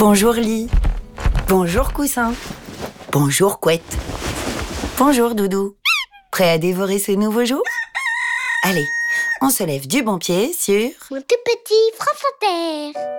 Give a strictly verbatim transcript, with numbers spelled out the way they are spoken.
Bonjour lit. Bonjour coussin. Bonjour couette. Bonjour doudou. Prêt à dévorer ce nouveau jour? Allez, on se lève du bon pied sur... Mon tout petit France Inter.